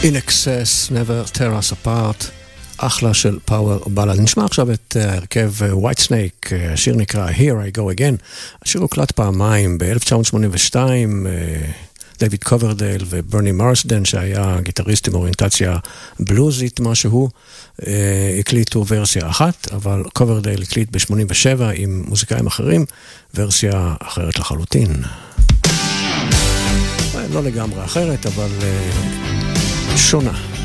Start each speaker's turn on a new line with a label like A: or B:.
A: In excess, never tear us apart, אחלה של פאוור בלד. נשמע עכשיו את הרכב ווייט סנייק, השיר נקרא Here I Go Again. השיר הוקלט פעמיים, ב-1982, דייוויד קוברדייל וברני מרסדן, שהיה גיטריסט עם אוריינטציה בלוזית משהו, הקליטו ורסיה אחת, אבל קוברדייל הקליט ב-87 עם מוזיקאים אחרים, ורסיה אחרת לחלוטין. לא לגמרי אחרת, אבל שונה.